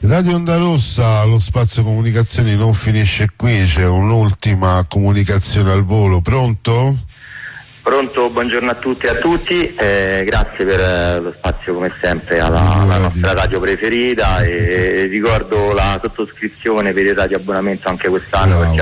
Radio Onda Rossa, lo spazio comunicazioni non finisce qui, c'è un'ultima comunicazione al volo. Pronto? Pronto, buongiorno a tutti e a tutti, grazie per lo spazio come sempre alla nostra radio preferita, e ricordo la sottoscrizione per il radioabbonamento anche quest'anno. Bravo, perché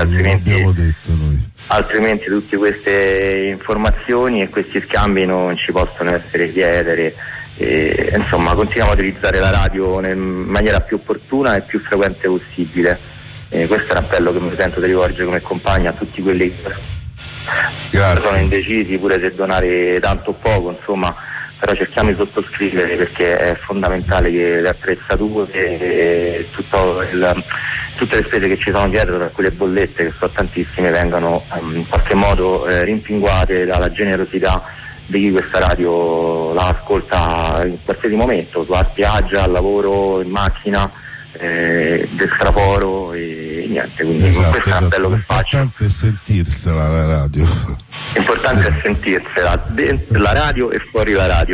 altrimenti tutte queste informazioni e questi scambi non ci possono essere chiedere. Insomma, continuiamo a utilizzare la radio in maniera più opportuna e più frequente possibile. Questo è un appello che mi sento di rivolgere come compagno a tutti quelli che sono indecisi pure se donare tanto o poco, insomma, però cerchiamo di sottoscrivere, perché è fondamentale che le attrezzature e tutte le spese che ci sono dietro, tra quelle bollette che sono tantissime, vengano in qualche modo rimpinguate dalla generosità di chi questa radio la ascolta in qualsiasi momento, sulla spiaggia, al lavoro, in macchina, del traforo e niente. Quindi questo è un appello che faccio. L'importante è sentirsela la radio. L'importante è sentirsela dentro la radio e fuori la radio.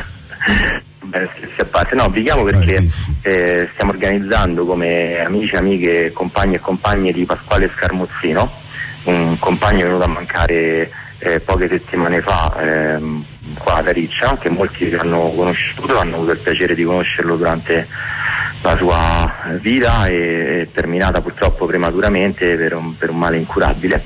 Beh, scherzi a parte, no, vi chiamo perché stiamo organizzando come amici, amiche, compagni e compagne di Pasquale Scaramuzzino, un compagno venuto a mancare poche settimane fa qua ad Ariccia, che molti hanno conosciuto, hanno avuto il piacere di conoscerlo durante la sua vita, e terminata purtroppo prematuramente per un male incurabile.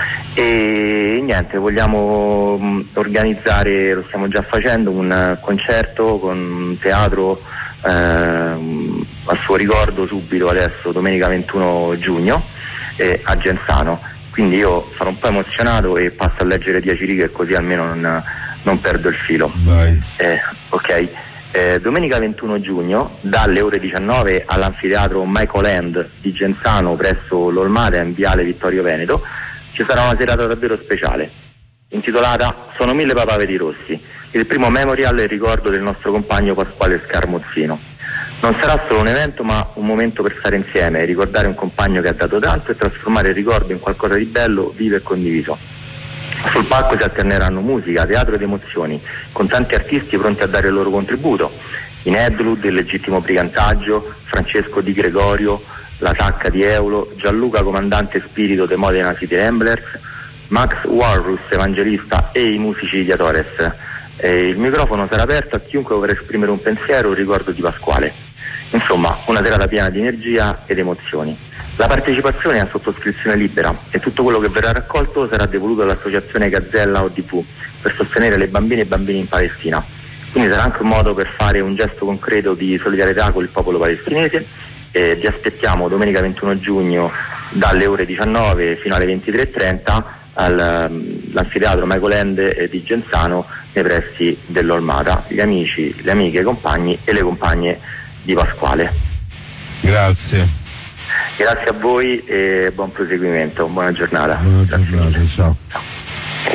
E niente, vogliamo organizzare, lo stiamo già facendo, un concerto con un teatro a suo ricordo subito adesso, domenica 21 giugno a Genzano. Quindi io sarò un po' emozionato e passo a leggere 10 righe, così almeno non perdo il filo. Vai. Ok. Domenica 21 giugno dalle ore 19 all'anfiteatro Michael End di Genzano presso l'Olmata in viale Vittorio Veneto ci sarà una serata davvero speciale intitolata Sono 1000 papaveri rossi, il primo memorial in ricordo del nostro compagno Pasquale Scaramuzzino. Non sarà solo un evento, ma un momento per stare insieme, ricordare un compagno che ha dato tanto e trasformare il ricordo in qualcosa di bello, vivo e condiviso. Sul palco si alterneranno musica, teatro ed emozioni, con tanti artisti pronti a dare il loro contributo. In Edlud, il legittimo brigantaggio, Francesco Di Gregorio, la Sacca di Eulo, Gianluca Comandante Spirito de Modena City Ramblers, Max Walrus Evangelista e i musici di Atores. Il microfono sarà aperto a chiunque vorrà esprimere un pensiero o un ricordo di Pasquale. Insomma, una serata piena di energia ed emozioni. La partecipazione è a sottoscrizione libera e tutto quello che verrà raccolto sarà devoluto all'associazione Gazzella ODP per sostenere le bambine e bambini in Palestina. Quindi sarà anche un modo per fare un gesto concreto di solidarietà con il popolo palestinese. Vi aspettiamo domenica 21 giugno dalle ore 19 fino alle 23:30 all'anfiteatro Michael End di Genzano, nei pressi dell'Olmata. Gli amici, le amiche, i compagni e le compagne di Pasquale. Grazie a voi e buon proseguimento, buona giornata. Buona giornata, ciao.